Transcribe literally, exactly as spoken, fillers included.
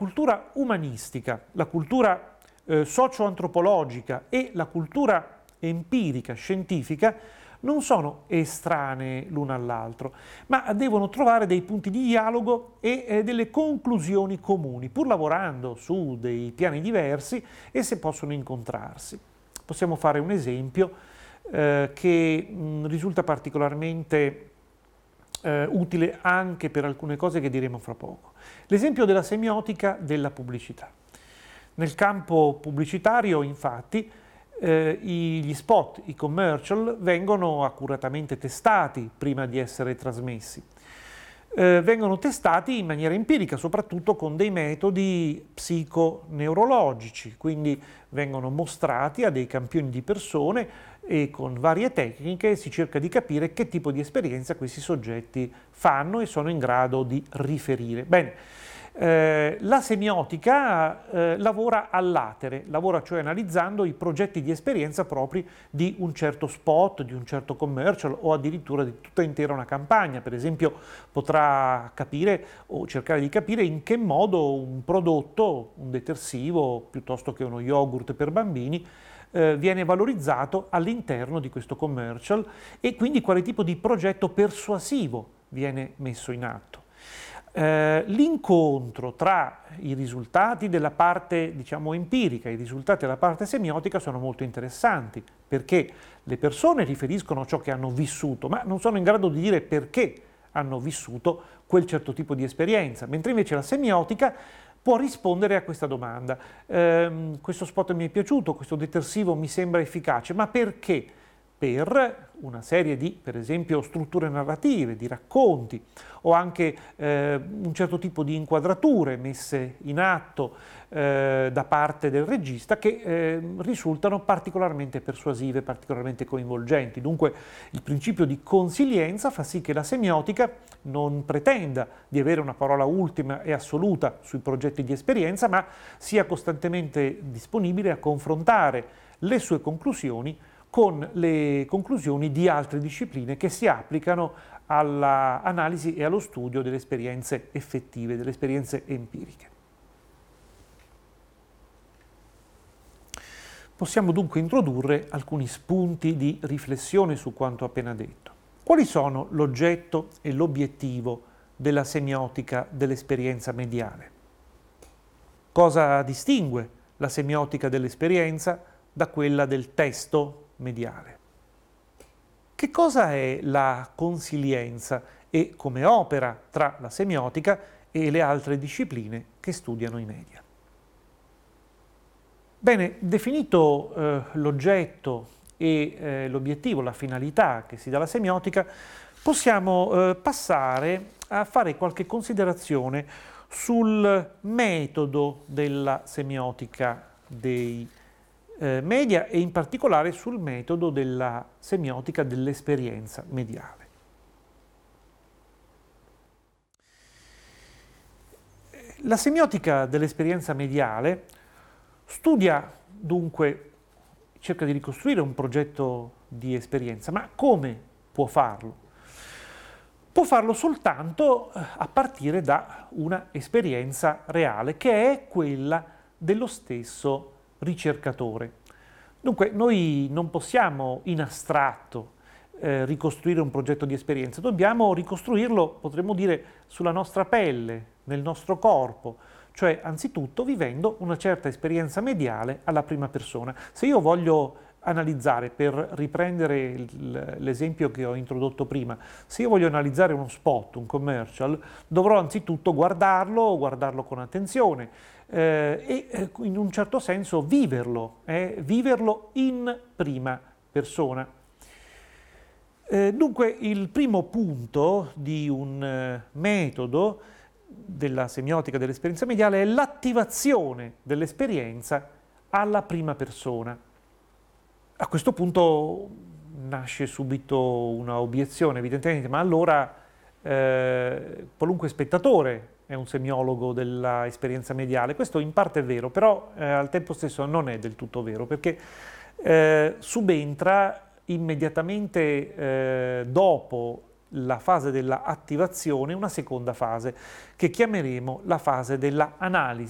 cultura umanistica, la cultura eh, socio-antropologica e la cultura empirica, scientifica, non sono estranee l'una all'altro, ma devono trovare dei punti di dialogo e eh, delle conclusioni comuni, pur lavorando su dei piani diversi, esse possono incontrarsi. Possiamo fare un esempio eh, che mh, risulta particolarmente eh, utile anche per alcune cose che diremo fra poco. L'esempio della semiotica della pubblicità. Nel campo pubblicitario, infatti, eh, gli spot, i commercial, vengono accuratamente testati prima di essere trasmessi. Eh, vengono testati in maniera empirica, soprattutto con dei metodi psiconeurologici, quindi vengono mostrati a dei campioni di persone e con varie tecniche si cerca di capire che tipo di esperienza questi soggetti fanno e sono in grado di riferire. Bene, eh, la semiotica eh, lavora all'atere, lavora cioè analizzando i progetti di esperienza propri di un certo spot, di un certo commercial o addirittura di tutta intera una campagna. Per esempio potrà capire o cercare di capire in che modo un prodotto, un detersivo piuttosto che uno yogurt per bambini, eh, viene valorizzato all'interno di questo commercial e quindi quale tipo di progetto persuasivo viene messo in atto. Eh, l'incontro tra i risultati della parte, diciamo, empirica e i risultati della parte semiotica sono molto interessanti, perché le persone riferiscono ciò che hanno vissuto, ma non sono in grado di dire perché hanno vissuto quel certo tipo di esperienza, mentre invece la semiotica può rispondere a questa domanda. Eh, questo spot mi è piaciuto, questo detersivo mi sembra efficace, ma perché? Per una serie di, per esempio, strutture narrative, di racconti, o anche eh, un certo tipo di inquadrature messe in atto eh, da parte del regista che eh, risultano particolarmente persuasive, particolarmente coinvolgenti. Dunque il principio di consilienza fa sì che la semiotica non pretenda di avere una parola ultima e assoluta sui progetti di esperienza, ma sia costantemente disponibile a confrontare le sue conclusioni con le conclusioni di altre discipline che si applicano all'analisi e allo studio delle esperienze effettive, delle esperienze empiriche. Possiamo dunque introdurre alcuni spunti di riflessione su quanto appena detto. Quali sono l'oggetto e l'obiettivo della semiotica dell'esperienza mediale? Cosa distingue la semiotica dell'esperienza da quella del testo mediale? Che cosa è la consilienza e come opera tra la semiotica e le altre discipline che studiano i media? Bene, definito eh, l'oggetto e eh, l'obiettivo, la finalità che si dà alla semiotica, possiamo eh, passare a fare qualche considerazione sul metodo della semiotica dei media e in particolare sul metodo della semiotica dell'esperienza mediale. La semiotica dell'esperienza mediale studia dunque, cerca di ricostruire un progetto di esperienza, ma come può farlo? Può farlo soltanto a partire da una esperienza reale, che è quella dello stesso ricercatore. Dunque noi non possiamo in astratto eh, ricostruire un progetto di esperienza, dobbiamo ricostruirlo, potremmo dire, sulla nostra pelle, nel nostro corpo, cioè anzitutto vivendo una certa esperienza mediale alla prima persona. Se io voglio analizzare, per riprendere l'esempio che ho introdotto prima, se io voglio analizzare uno spot, un commercial, dovrò anzitutto guardarlo, guardarlo con attenzione, Eh, e eh, in un certo senso viverlo, eh, viverlo in prima persona. Eh, dunque il primo punto di un eh, metodo della semiotica dell'esperienza mediale è l'attivazione dell'esperienza alla prima persona. A questo punto nasce subito una obiezione, evidentemente, ma allora eh, qualunque spettatore è un semiologo dell'esperienza mediale. Questo in parte è vero, però eh, al tempo stesso non è del tutto vero, perché eh, subentra immediatamente eh, dopo la fase della attivazione una seconda fase che chiameremo la fase della analisi.